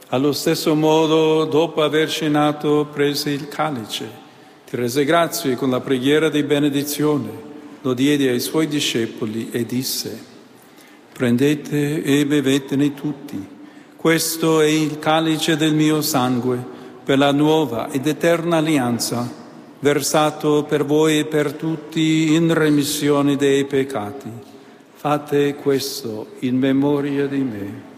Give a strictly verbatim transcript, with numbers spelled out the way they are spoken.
Allo stesso modo, dopo aver cenato, prese il calice, ti rese grazie con la preghiera di benedizione, lo diede ai suoi discepoli e disse: prendete e bevetene tutti. Questo è il calice del mio sangue, per la nuova ed eterna alleanza, versato per voi e per tutti in remissione dei peccati. Fate questo in memoria di me.